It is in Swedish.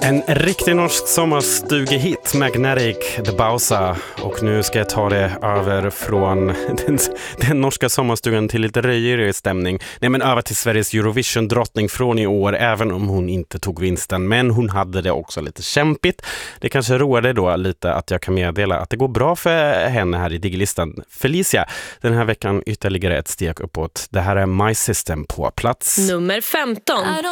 En riktig norsk sommarstugehit, Magnetic, The Bausa. Och nu ska jag ta det över från den norska sommarstugan till lite röjigare stämning. Nej, men över till Sveriges Eurovision-drottning från i år, även om hon inte tog vinsten. Men hon hade det också lite kämpigt. Det kanske roade då lite att jag kan meddela att det går bra för henne här i Digilistan. Felicia, den här veckan ytterligare ett steg uppåt. Det här är My System på plats nummer 15.